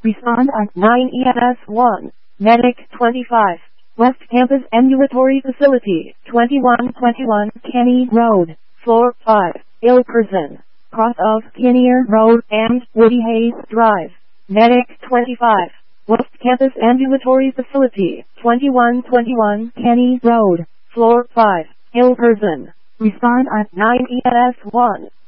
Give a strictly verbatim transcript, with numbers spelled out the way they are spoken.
Respond at nine E M S one. Medic twenty-five. West Campus Ambulatory Facility, twenty-one twenty-one Kenny Road, Floor five, ill person, cross of Kinnear Road and Woody Hayes Drive. Medic twenty-five. West Campus Ambulatory Facility, twenty-one twenty-one Kenny Road, Floor five, ill person. Respond at nine E M S one.